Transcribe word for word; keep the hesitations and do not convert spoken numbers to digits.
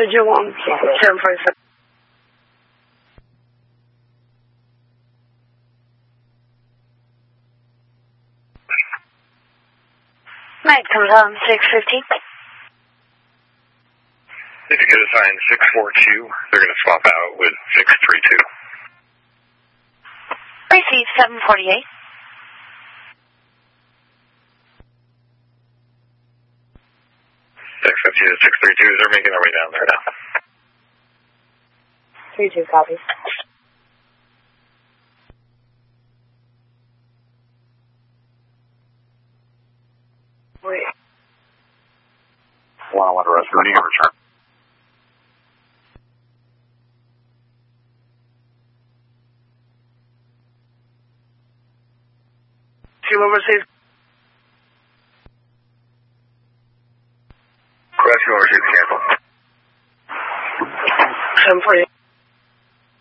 Bridger one, seven forty-seven. Mike comes on six fifty. If you could assign six four two, they're going to swap out with six three two. Receive seven forty-eight. six fifty to six three two, they're making their way down there now. three two, copy. Wait. one oh one to rescue, when you return. Kilo received. Rescue received, cancel. seven forty-eight.